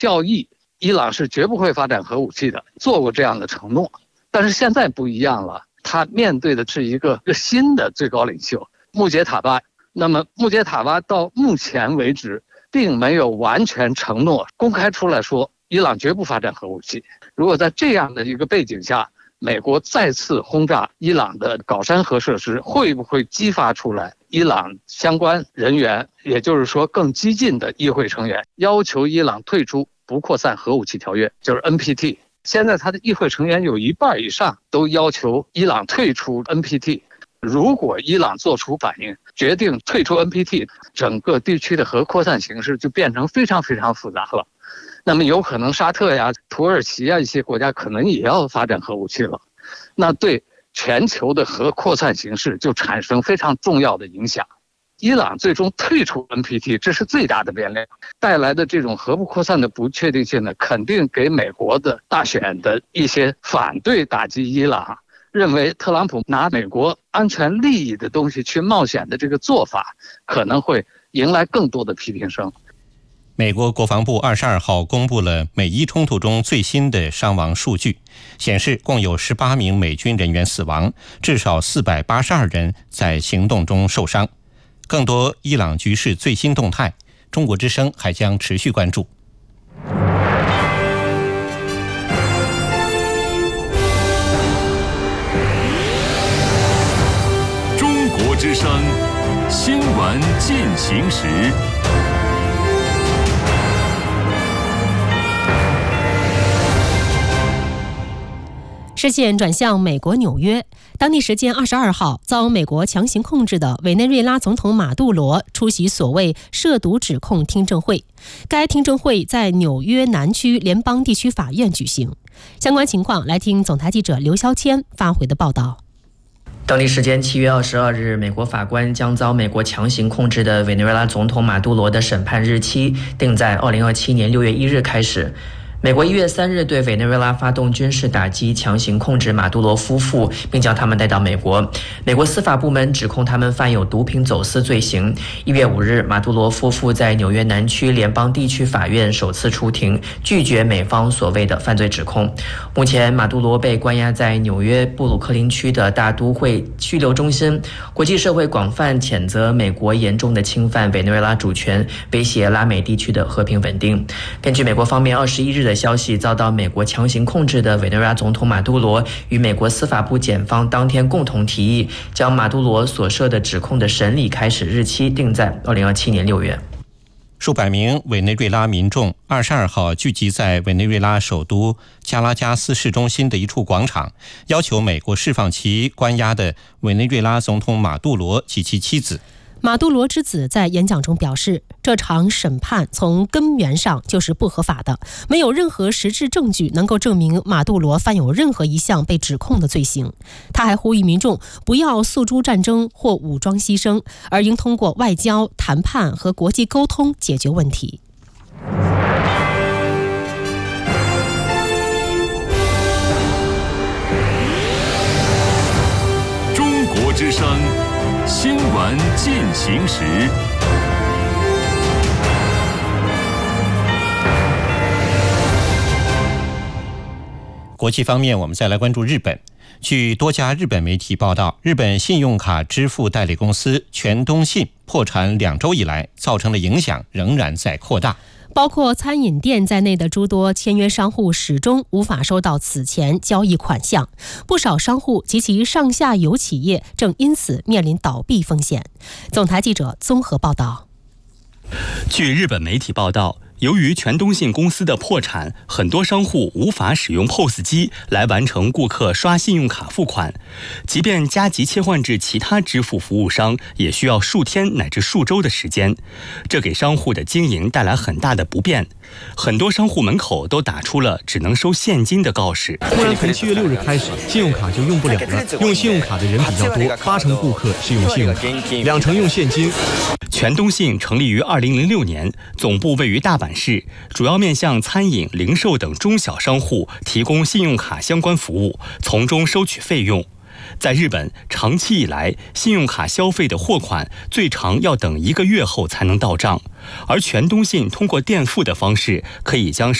教义，伊朗是绝不会发展核武器的，做过这样的承诺。但是现在不一样了，他面对的是一个新的最高领袖穆杰塔巴。那么穆杰塔巴到目前为止并没有完全承诺公开出来说伊朗绝不发展核武器。如果在这样的一个背景下，美国再次轰炸伊朗的搞山核设施，会不会激发出来伊朗相关人员，也就是说更激进的议会成员，要求伊朗退出不扩散核武器条约，就是 NPT。 现在他的议会成员有一半以上都要求伊朗退出 NPT。 如果伊朗做出反应，决定退出 NPT， 整个地区的核扩散形势就变成非常非常复杂了。那么有可能沙特呀、土耳其呀一些国家可能也要发展核武器了，那对全球的核扩散形势就产生非常重要的影响。伊朗最终退出 NPT， 这是最大的变量，带来的这种核不扩散的不确定性呢，肯定给美国的大选的一些反对打击伊朗，认为特朗普拿美国安全利益的东西去冒险的这个做法，可能会迎来更多的批评声。 美国国防部22号公布了美伊冲突中最新的伤亡数据，显示共有18名美军人员死亡，至少482人在行动中受伤。更多伊朗局势最新动态，中国之声还将持续关注。 中国之声新闻进行时。 视线转向美国纽约，当地时间22号，遭美国强行控制的委内瑞拉总统马杜罗出席所谓涉毒指控听证会。该听证会在纽约南区联邦地区法院举行。相关情况，来听总台记者刘肖谦发回的报道。 当地时间7月22日，美国法官将遭美国强行控制的委内瑞拉总统马杜罗的审判日期定在2027年6月1日开始。美国1月3日对委内瑞拉发动军事打击，强行控制马杜罗夫妇，并将他们带到美国。美国司法部门指控他们犯有毒品走私罪行。1月5日，马杜罗夫妇在纽约南区联邦地区法院首次出庭，拒绝美方所谓的犯罪指控。目前，马杜罗被关押在纽约布鲁克林区的大都会拘留中心。国际社会广泛谴责美国严重的侵犯委内瑞拉主权，威胁拉美地区的和平稳定。根据美国方面21日的消息，遭到美国强行控制的委内瑞拉总统马杜罗与美国司法部检方当天共同提议，将马杜罗所涉的指控的审理开始日期定在2027年6月。 数百名委内瑞拉民众22号聚集在委内瑞拉首都加拉加斯市中心的一处广场，要求美国释放其关押的委内瑞拉总统马杜罗及其妻子。 马杜罗之子在演讲中表示，这场审判从根源上就是不合法的，没有任何实质证据能够证明马杜罗犯有任何一项被指控的罪行。他还呼吁民众不要诉诸战争或武装牺牲，而应通过外交、谈判和国际沟通解决问题。 中国之声新闻进行时。 国际方面，我们再来关注日本。据多家日本媒体报道，日本信用卡支付代理公司全东信破产2周以来，造成的影响仍然在扩大。 包括餐饮店在内的诸多签约商户始终无法收到此前交易款项，不少商户及其上下游企业正因此面临倒闭风险。总台记者综合报道。 据日本媒体报道，由于全东信公司的破产，很多商户无法使用 POS 机来完成顾客刷信用卡付款，即便加急切换至其他支付服务商，也需要数天乃至数周的时间，这给商户的经营带来很大的不便。很多商户门口都打出了只能收现金的告示。 突然从7月6日开始，信用卡就用不了了，用信用卡的人比较多，8成顾客是用信用卡，2成用现金。 全东信成立于2006年，总部位于大阪市，主要面向餐饮、零售等中小商户提供信用卡相关服务，从中收取费用。 在日本，长期以来，信用卡消费的货款最长要等1个月后才能到账，而全东信通过垫付的方式，可以将